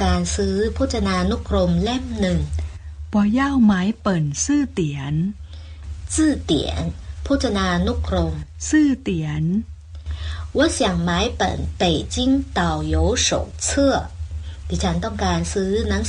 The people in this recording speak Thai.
การซื้อพจนานุกรมเล่มหนึ่ง我要买本字典字典พจนานุกรม字典我想买本北京导游手册ดิฉันต้องการซื้อหนัง